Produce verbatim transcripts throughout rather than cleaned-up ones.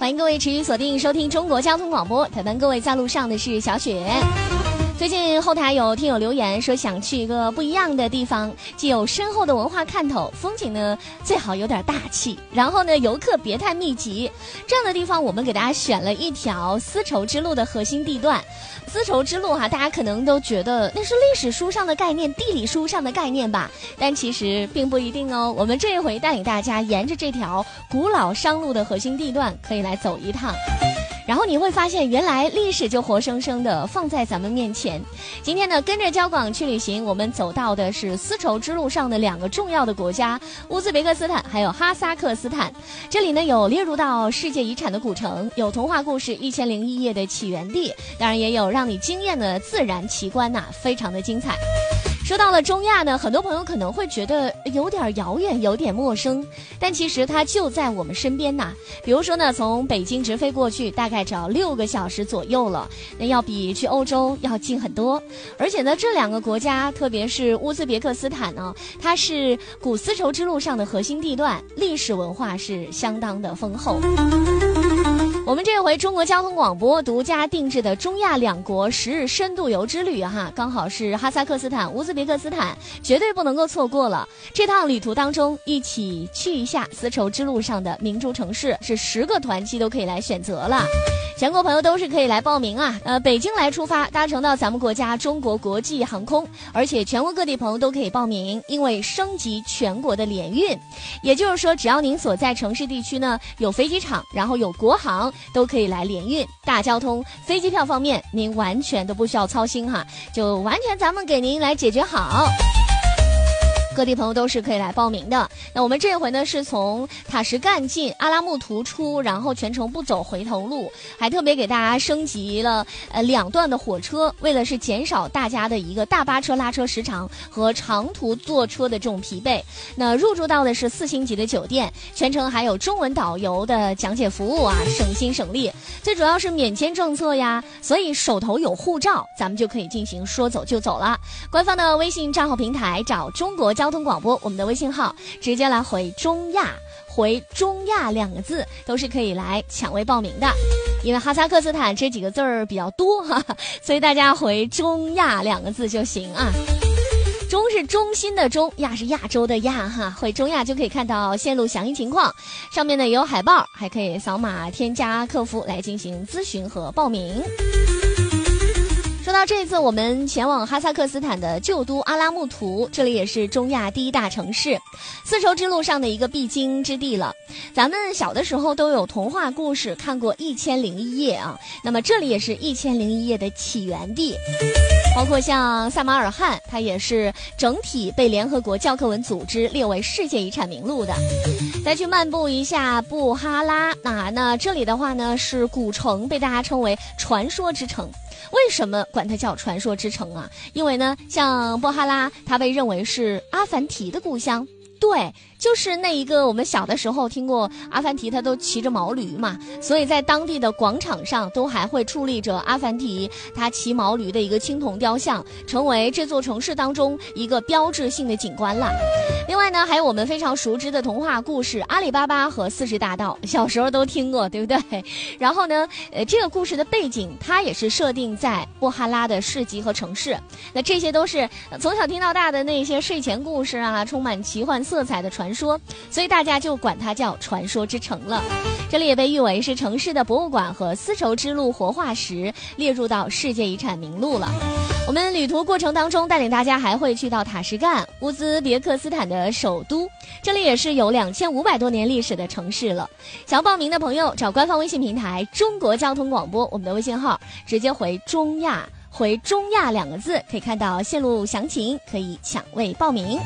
欢迎各位持续锁定收听中国交通广播，陪伴各位在路上的是小雪。最近后台有听友留言说想去一个不一样的地方，既有深厚的文化看头，风景呢最好有点大气，然后呢游客别太密集。这样的地方我们给大家选了一条丝绸之路的核心地段。丝绸之路哈，大家可能都觉得那是历史书上的概念，地理书上的概念吧，但其实并不一定哦。我们这一回带领大家沿着这条古老商路的核心地段可以来走一趟，然后你会发现原来历史就活生生的放在咱们面前。今天呢，跟着交广去旅行，我们走到的是丝绸之路上的两个重要的国家，乌兹别克斯坦还有哈萨克斯坦。这里呢有列入到世界遗产的古城，有童话故事一千零一夜的起源地，当然也有让你惊艳的自然奇观呐、啊，非常的精彩。说到了中亚呢，很多朋友可能会觉得有点遥远，有点陌生，但其实它就在我们身边呐。比如说呢，从北京直飞过去大概只要六个小时左右了，那要比去欧洲要近很多。而且呢，这两个国家，特别是乌兹别克斯坦呢，它是古丝绸之路上的核心地段，历史文化是相当的丰厚。我们这回中国交通广播独家定制的中亚两国十日深度游之旅哈，刚好是哈萨克斯坦、乌兹别克斯坦，绝对不能够错过了。这趟旅途当中，一起去一下丝绸之路上的明珠城市，是十个团期都可以来选择了。全国朋友都是可以来报名啊，呃，北京来出发，搭乘到咱们国家中国国际航空，而且全国各地朋友都可以报名，因为升级全国的联运，也就是说，只要您所在城市地区呢有飞机场，然后有国航，都可以来联运。大交通飞机票方面，您完全都不需要操心哈，就完全咱们给您来解决好。各地朋友都是可以来报名的。那我们这回呢是从塔什干进，阿拉木图出，然后全程不走回头路，还特别给大家升级了呃两段的火车，为了是减少大家的一个大巴车拉车时长和长途坐车的这种疲惫。那入住到的是四星级的酒店，全程还有中文导游的讲解服务啊，省心省力。最主要是免签政策呀，所以手头有护照，咱们就可以进行说走就走了。官方的微信账号平台找中国交通广播，我们的微信号直接来回中亚，回中亚两个字都是可以来抢位报名的。因为哈萨克斯坦这几个字儿比较多哈，所以大家回中亚两个字就行啊。中是中心的中，亚是亚洲的亚哈，回中亚就可以看到线路详细情况，上面呢也有海报，还可以扫码添加客服来进行咨询和报名。说到这次我们前往哈萨克斯坦的旧都阿拉木图，这里也是中亚第一大城市，丝绸之路上的一个必经之地了。咱们小的时候都有童话故事看过一千零一夜啊，那么这里也是一千零一夜的起源地。包括像萨马尔罕，它也是整体被联合国教科文组织列为世界遗产名录的。再去漫步一下布哈拉，那那这里的话呢是古城，被大家称为传说之城。为什么管它叫传说之城啊？因为呢，像布哈拉，它被认为是阿凡提的故乡。对，就是那一个我们小的时候听过阿凡提他都骑着毛驴嘛，所以在当地的广场上都还会矗立着阿凡提他骑毛驴的一个青铜雕像，成为这座城市当中一个标志性的景观了。另外呢，还有我们非常熟知的童话故事阿里巴巴和四十大盗，小时候都听过，对不对？然后呢，呃，这个故事的背景它也是设定在布哈拉的市集和城市，那这些都是从小听到大的那些睡前故事啊，充满奇幻色彩的传说，所以大家就管它叫传说之城了。这里也被誉为是城市的博物馆和丝绸之路活化石，列入到世界遗产名录了。我们旅途过程当中带领大家还会去到塔什干，乌兹别克斯坦的首都，这里也是有两千五百多年历史的城市了。想要报名的朋友找官方微信平台中国交通广播，我们的微信号直接回中亚，回中亚两个字可以看到线路详情，可以抢位报名。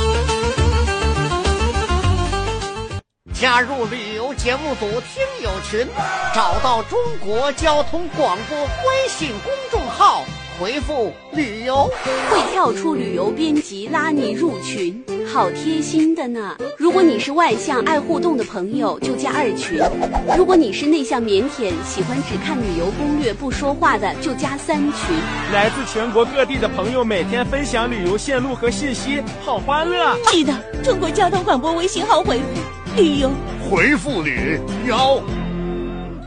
加入旅游节目组听友群，找到中国交通广播微信公众号，回复旅游会跳出旅游编辑拉你入群，好贴心的呢。如果你是外向爱互动的朋友就加二群，如果你是内向腼腆喜欢只看旅游攻略不说话的就加三群。 来自全国各地的朋友每天分享旅游线路和信息，好欢乐。 记得中国交通广播微信号回复旅游， 回复旅游。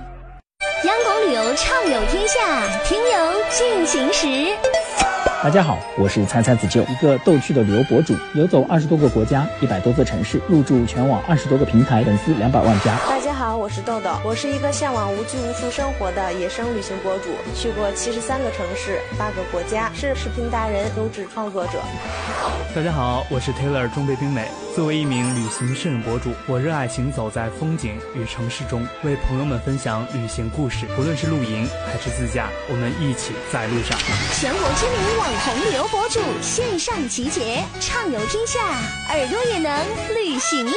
央广旅游畅游天下，听游进行时。 大家好，我是猜猜子舅，一个逗趣的旅游博主，游走二十多个国家，一百多座城市，入驻全网二十多个平台，粉丝两百万加。 大家好，我是豆豆，我是一个向往无拘无束生活的野生旅行博主，去过七十三个城市，八个国家，是视频达人、优质创作者。 大家好，我是 Taylor 中北冰美。作为一名旅行摄影博主，我热爱行走在风景与城市中，为朋友们分享旅行故事。不论是露营还是自驾，我们一起在路上。 全国知名网红旅游博主线上集结，畅游天下，耳朵也能旅行啦！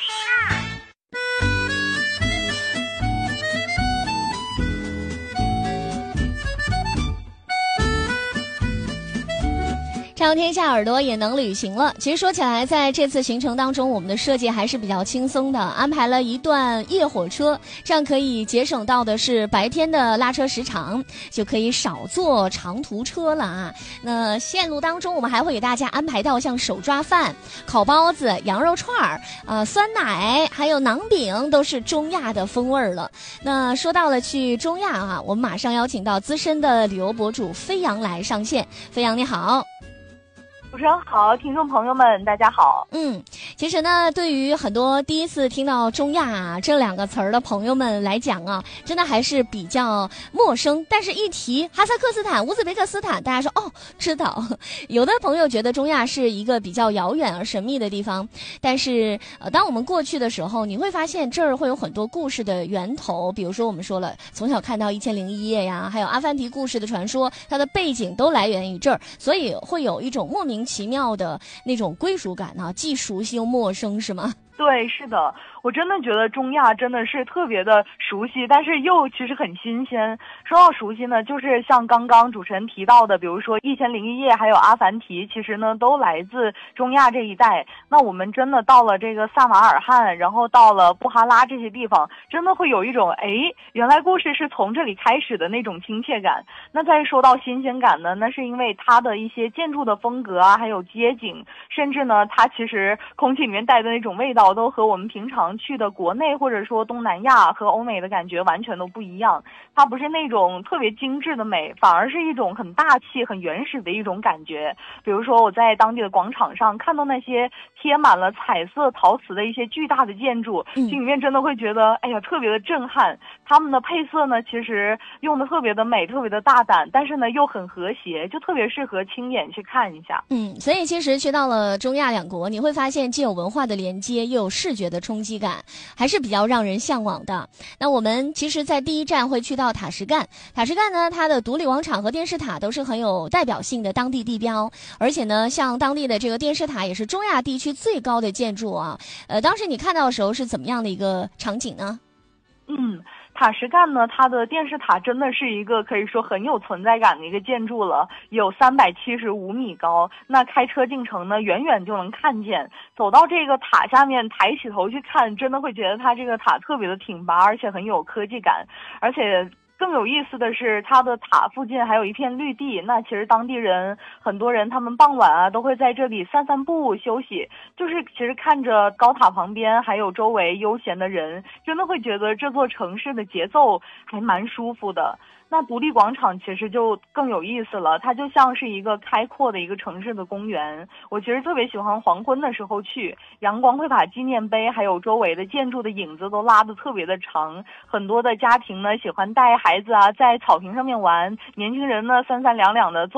畅游天下，耳朵也能旅行了。其实说起来，在这次行程当中，我们的设计还是比较轻松的，安排了一段夜火车，这样可以节省到的是白天的拉车时长，就可以少坐长途车了啊。那线路当中，我们还会给大家安排到像手抓饭、烤包子、羊肉串儿、呃酸奶，还有馕饼，都是中亚的风味了。那说到了去中亚啊，我们马上邀请到资深的旅游博主飞扬来上线。飞扬你好。 主持人好，听众朋友们大家好。 嗯，其实呢，对于很多第一次听到中亚这两个词儿的朋友们来讲啊，真的还是比较陌生。但是一提哈萨克斯坦、乌兹别克斯坦，大家说哦知道。有的朋友觉得中亚是一个比较遥远而神秘的地方，但是呃，当我们过去的时候，你会发现这儿会有很多故事的源头。比如说我们说了，从小看到一千零一夜呀，还有阿凡提故事的传说，它的背景都来源于这儿，所以会有一种莫名奇妙的那种归属感啊，既熟悉又陌生，是吗？ 对，是的，我真的觉得中亚真的是特别的熟悉，但是又其实很新鲜。说到熟悉呢，就是像刚刚主持人提到的，比如说一千零一夜还有阿凡提，其实呢都来自中亚这一带。那我们真的到了这个萨马尔罕，然后到了布哈拉这些地方，真的会有一种哎，原来故事是从这里开始的那种亲切感。那再说到新鲜感呢，那是因为它的一些建筑的风格啊，还有街景，甚至呢它其实空气里面带的那种味道都和我们平常去的国内或者说东南亚和欧美的感觉完全都不一样。它不是那种特别精致的美，反而是一种很大气很原始的一种感觉。比如说我在当地的广场上看到那些贴满了彩色陶瓷的一些巨大的建筑，心里面真的会觉得哎呀特别的震撼。他们的配色呢其实用的特别的美，特别的大胆，但是呢又很和谐，就特别适合亲眼去看一下。 嗯，所以其实去到了中亚两国，你会发现既有文化的连接，又有视觉的冲击感，还是比较让人向往的。那我们其实在第一站会去到塔什干，塔什干呢它的独立广场和电视塔都是很有代表性的当地地标，而且呢像当地的这个电视塔也是中亚地区最高的建筑啊。呃，当时你看到的时候是怎么样的一个场景呢？ 嗯，塔什干呢，它的电视塔真的是一个可以说很有存在感的一个建筑了，有三百七十五米高。那开车进城呢，远远就能看见。走到这个塔下面，抬起头去看，真的会觉得它这个塔特别的挺拔，而且很有科技感，而且。更有意思的是，它的塔附近还有一片绿地。那其实当地人很多人，他们傍晚啊都会在这里散散步休息。就是其实看着高塔旁边还有周围悠闲的人，真的会觉得这座城市的节奏还蛮舒服的。那独立广场其实就更有意思了，它就像是一个开阔的一个城市的公园。我其实特别喜欢黄昏的时候去，阳光会把纪念碑还有周围的建筑的影子都拉得特别的长。很多的家庭呢喜欢带孩子啊在草坪上面玩，年轻人呢三三两两的坐